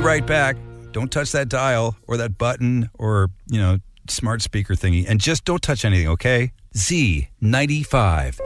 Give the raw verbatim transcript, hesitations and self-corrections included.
right back. Don't touch that dial or that button or, you know, smart speaker thingy. And just don't touch anything, okay? Z ninety-five.